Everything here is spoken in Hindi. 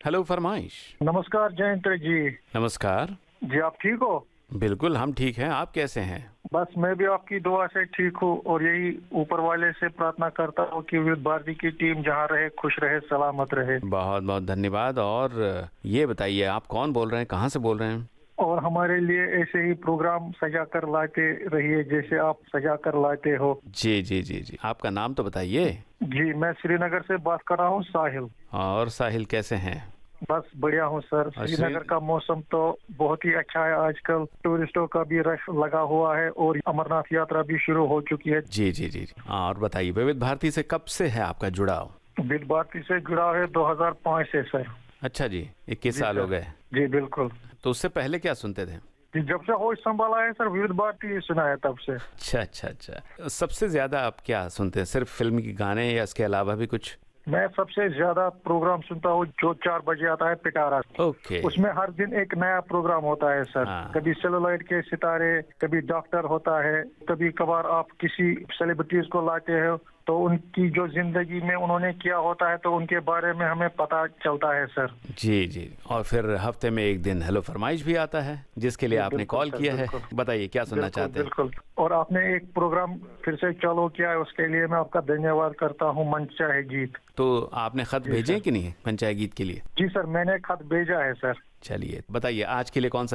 हेलो फरमाइश। नमस्कार जयंत जी। नमस्कार जी आप ठीक हो? बिल्कुल हम ठीक हैं, आप कैसे हैं? बस मैं भी आपकी दुआ से ठीक हूँ और यही ऊपर वाले से प्रार्थना करता हूँ कि विविध भारती की टीम जहाँ रहे खुश रहे सलामत रहे। बहुत बहुत धन्यवाद। और ये बताइए आप कौन बोल रहे हैं, कहाँ से बोल रहे हैं? और हमारे लिए ऐसे ही प्रोग्राम सजा कर लाते रहिए जैसे आप सजा कर लाते हो। जी जी जी जी, आपका नाम तो बताइए। जी मैं श्रीनगर से बात कर रहा हूँ, साहिल। और साहिल कैसे हैं? बस बढ़िया हूँ सर। और श्रीनगर का मौसम तो बहुत ही अच्छा है, आजकल टूरिस्टों का भी रश लगा हुआ है और अमरनाथ यात्रा भी शुरू हो चुकी है। जी जी जी जी। और बताइए विविध भारती से कब से है आपका जुड़ाव? विविध भारती से जुड़ा है 2005 से सर। अच्छा जी, 21 जी साल हो सर। गए। जी बिल्कुल। तो उससे पहले क्या सुनते थे? जी जब से होश संभाला है सर विविध भारती सुना है तब से। अच्छा अच्छा अच्छा। सबसे ज्यादा आप क्या सुनते हैं, सिर्फ फिल्म के गाने या इसके अलावा भी कुछ? मैं सबसे ज्यादा प्रोग्राम सुनता हूँ जो 4 बजे आता है, पिटारा। ओके। उसमें हर दिन एक नया प्रोग्राम होता है सर। हाँ। कभी सेलुलॉइड के सितारे, कभी डॉक्टर होता है, कभी कभार आप किसी सेलिब्रिटीज को लाते हो तो उनकी जो जिंदगी में उन्होंने किया होता है तो उनके बारे में हमें पता चलता है सर। जी जी। और फिर हफ्ते में एक दिन हेलो फरमाइश भी आता है जिसके लिए जी आपने बिल्कुल कॉल सर, किया है। बिल्कुल। बताइए क्या सुनना बिल्कुल चाहते हैं? बिल्कुल। और आपने एक प्रोग्राम फिर से चालू किया है उसके लिए मैं आपका धन्यवाद करता हूँ, मन चाहे गीत। तो आपने खत जी भेजे सर। कि नहीं पंचायत गीत के लिए? जी सर मैंने खत भेजा है सर। चलिए बताइए आज के लिए कौन सा